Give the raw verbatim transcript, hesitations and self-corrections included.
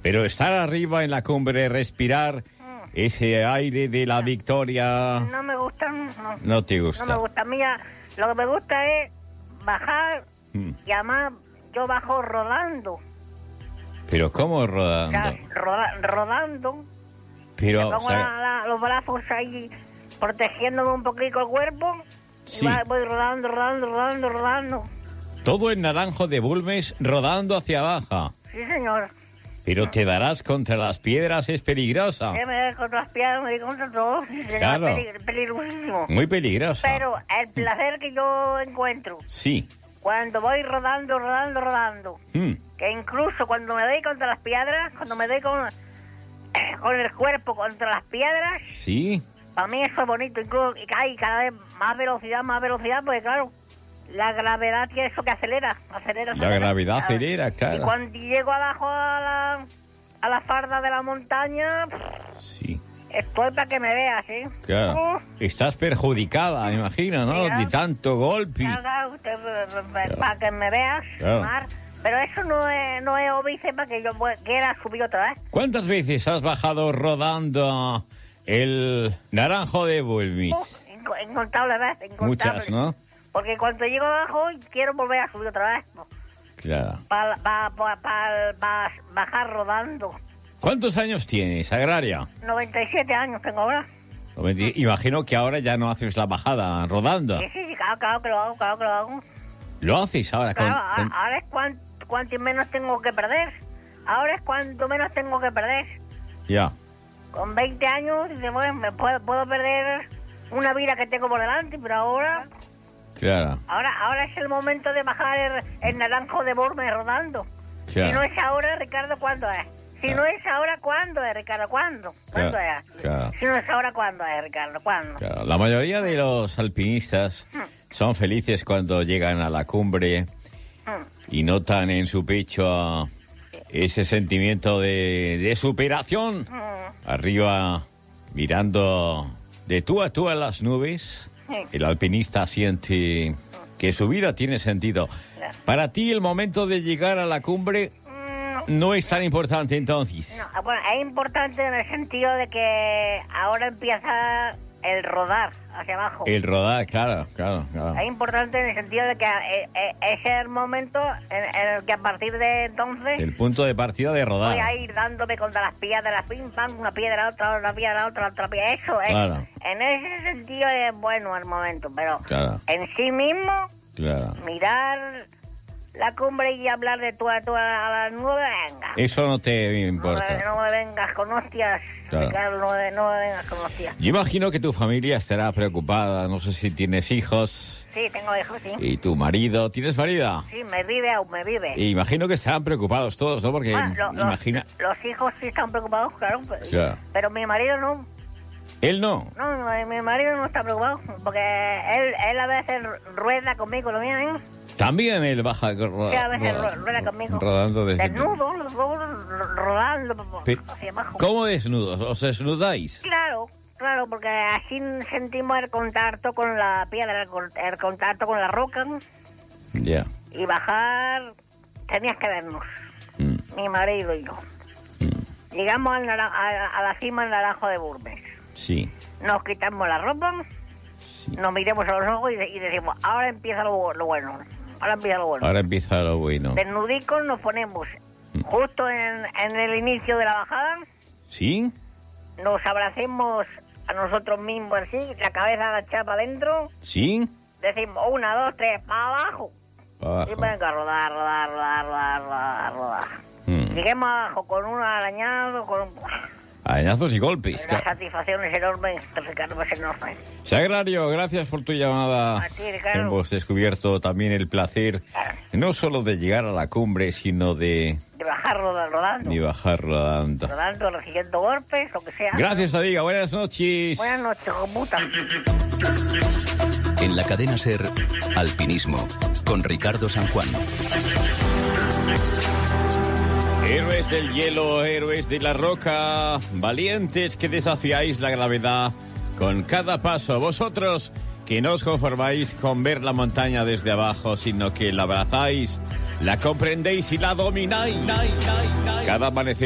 Pero estar arriba en la cumbre, respirar mm. ese aire de la victoria... No me gusta, no. No te gusta. No me gusta. Mira, lo que me gusta es bajar mm. y además yo bajo rodando. ¿Pero cómo rodando? O sea, roda, rodando. Pero, me pongo o sea... la, la, los brazos ahí protegiéndome un poquito el cuerpo. Sí. Y va, voy rodando, rodando, rodando, rodando. Todo en Naranjo de Bulnes rodando hacia abajo. Sí, señor. Pero te darás contra las piedras, es peligrosa. Sí, me daré contra las piedras, me daré contra todo. Claro. Es pelig- peligrosísimo. Muy peligrosa. Pero el placer que yo encuentro... Sí. Cuando voy rodando, rodando, rodando. Mm. Que incluso cuando me doy contra las piedras, cuando me doy con, con el cuerpo contra las piedras... Sí. Para mí eso es bonito. Incluso y hay cada vez más velocidad, más velocidad, porque claro... La gravedad tiene eso que acelera, acelera. La acelera. gravedad acelera, claro. Y cuando llego abajo a la, a la falda de la montaña, sí. Estoy para que me veas, ¿sí? Claro. Uh. Estás perjudicada, me imagino, ¿no? Mira. De tanto golpe. Claro, usted, claro. Para que me veas, claro. Mar. Pero eso no es, no es óbice para que yo quiera subir otra vez. ¿Cuántas veces has bajado rodando el Naranjo de Bulnes? Uh, incontables veces, incontables. Muchas, ¿no? Porque cuando llego abajo quiero volver a subir otra vez. ¿No? Claro. Para pa, pa, pa, pa bajar rodando. ¿Cuántos años tienes, Agraria? noventa y siete años tengo ahora. Imagino que ahora ya no haces la bajada rodando. Sí, sí, sí, claro, claro que lo hago, claro que lo hago. ¿Lo haces ahora? Claro, con, con... ahora es cuanto, cuanto menos tengo que perder. Ahora es cuanto menos tengo que perder. Ya. Con veinte años, bueno, me puedo, puedo perder una vida que tengo por delante, pero ahora... Claro. Ahora, ahora es el momento de bajar el, el Naranjo de Bulnes rodando. Claro. Si no es ahora, Ricardo, ¿cuándo es? Si claro. no es ahora, ¿cuándo es, Ricardo? ¿Cuándo? ¿Cuándo claro. es? Claro. Si no es ahora, ¿cuándo es, Ricardo? ¿Cuándo? Claro. La mayoría de los alpinistas hmm. son felices cuando llegan a la cumbre hmm. y notan en su pecho ese sentimiento de, de superación. Hmm. Arriba, mirando de tú a tú a las nubes... El alpinista siente que su vida tiene sentido. Para ti el momento de llegar a la cumbre no es tan importante entonces. No, bueno, es importante en el sentido de que ahora empieza el rodar hacia abajo. El rodar, claro, claro, claro. Es importante en el sentido de que eh, eh, ese es el momento en, en el que a partir de entonces... El punto de partida de rodar. Voy a ir dándome contra las piedras, pim, pam, una piedra, otra, una piedra, otra, otra piedra. Eso es. Claro. En ese sentido es bueno el momento, pero claro. en sí mismo, claro. mirar la cumbre y hablar de tú a tú a las nueve, venga. Eso no te importa. No, no me vengas con hostias, claro. Ricardo, no, me, no me vengas con hostias. Yo imagino que tu familia estará preocupada, no sé si tienes hijos. Sí, tengo hijos, sí. ¿Y tu marido? ¿Tienes marido? Sí, me vive aún, me vive. Y imagino que estarán preocupados todos, ¿no? Porque bueno, lo, imagina... Los, los hijos sí están preocupados, claro, claro. pero mi marido no. ¿Él no? No, no, mi marido no está preocupado, porque él, él a veces rueda conmigo, ¿lo miren? También él baja... Ro- sí, a veces ro- rueda conmigo. Rodando desde... Desnudo, los dos rodando Pero, hacia abajo. ¿Cómo desnudos? ¿Os desnudáis? Claro, claro, porque así sentimos el contacto con la piedra, el, el contacto con la roca. Ya. Yeah. Y bajar, tenías que vernos, mm. mi marido y yo. Mm. Llegamos al nara- a, a la cima del Naranjo de Bulnes. Sí. Nos quitamos la ropa, sí. Nos miremos a los ojos y, y decimos, ahora empieza lo, lo bueno, ahora empieza lo bueno. Ahora empieza lo bueno. Desnudicos nos ponemos mm. justo en, en el inicio de la bajada. ¿Sí? Nos abracemos a nosotros mismos así, la cabeza agachada para adentro. ¿Sí? Decimos, una, dos, tres, para abajo. abajo. Y venga, rodar, rodar, rodar, rodar, rodar, rodar. Mm. Lleguemos abajo con un arañado, con un... Arañazos y golpes. Una satisfacción es enorme, Ricardo, es enorme. Sagrario, gracias por tu llamada. A ti, Ricardo. Hemos descubierto también el placer, no solo de llegar a la cumbre, sino de... De bajar rodando. De bajar rodando. Rodando, recibiendo golpes, lo que sea. Gracias, Adiga. Buenas noches. Buenas noches, puta. En la cadena SER, Alpinismo, con Ricardo San Juan. Héroes del hielo, héroes de la roca, valientes que desafiáis la gravedad con cada paso. Vosotros que no os conformáis con ver la montaña desde abajo, sino que la abrazáis, la comprendéis y la domináis. Cada amanecer